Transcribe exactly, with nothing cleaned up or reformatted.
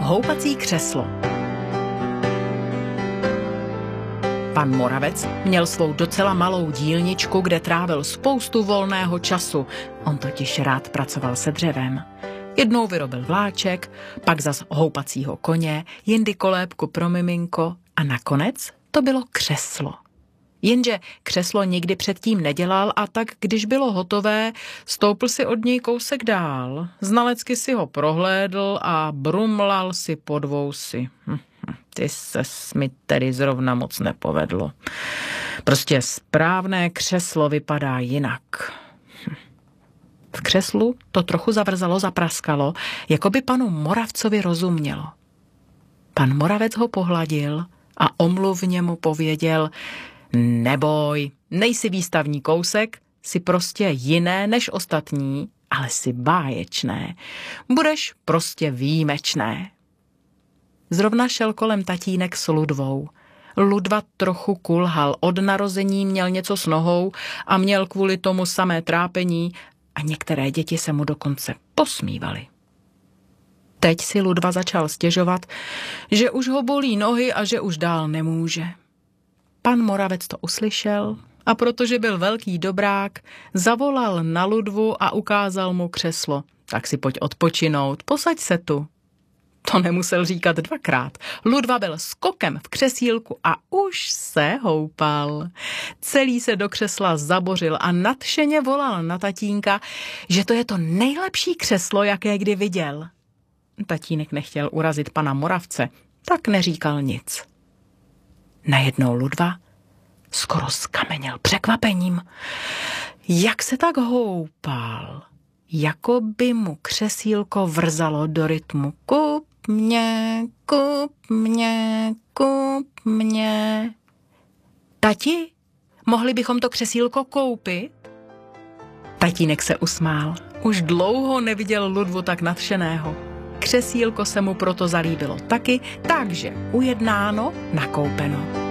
Houpací křeslo. Pan Moravec měl svou docela malou dílničku, kde trávil spoustu volného času. On totiž rád pracoval se dřevem. Jednou vyrobil vláček, pak zas houpacího koně, jindy kolébku pro miminko a nakonec to bylo křeslo. Jenže křeslo nikdy předtím nedělal a tak, když bylo hotové, stoupl si od něj kousek dál. Znalecky si ho prohlédl a brumlal si pod vousy. Hm, ty ses mi tedy zrovna moc nepovedlo. Prostě správné křeslo vypadá jinak. Hm. V křeslu to trochu zavrzalo, zapraskalo, jako by panu Moravcovi rozumělo. Pan Moravec ho pohladil a omluvně mu pověděl: neboj, nejsi výstavní kousek, jsi prostě jiné než ostatní, ale jsi báječné. Budeš prostě výjimečné. Zrovna šel kolem tatínek s Ludvou. Ludva trochu kulhal, od narození měl něco s nohou a měl kvůli tomu samé trápení a některé děti se mu dokonce posmívaly. Teď si Ludva začal stěžovat, že už ho bolí nohy a že už dál nemůže. Pan Moravec to uslyšel a protože byl velký dobrák, zavolal na Ludvu a ukázal mu křeslo. Tak si pojď odpočinout, posaď se tu. To nemusel říkat dvakrát. Ludva byl skokem v křesílku a už se houpal. Celý se do křesla zabořil a nadšeně volal na tatínka, že to je to nejlepší křeslo, jaké kdy viděl. Tatínek nechtěl urazit pana Moravce, tak neříkal nic. Najednou Ludva skoro skameněl překvapením. Jak se tak houpal, jako by mu křesílko vrzalo do rytmu. Kup mě, kup mě, kup mě. Tati, mohli bychom to křesílko koupit? Tatínek se usmál. Už dlouho neviděl Ludvu tak nadšeného. Křesílko se mu proto zalíbilo taky, takže ujednáno, nakoupeno.